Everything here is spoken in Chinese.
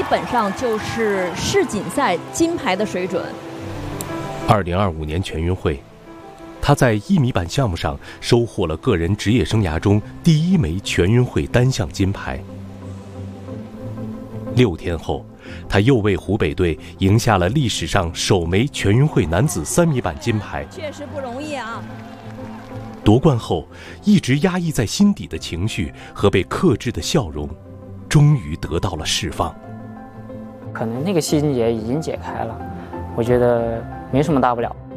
本上就是世锦赛金牌的水准。 2025年全运会，他在1米板项目上收获了个人职业生涯中第1枚全运会单项金牌。6天后，他又为湖北队赢下了历史上首枚全运会男子3米板金牌。 确实不容易啊！ 夺冠后，一直压抑在心底的情绪和被克制的笑容，终于得到了释放。 可能那个心结已经解开了，我觉得没什么大不了。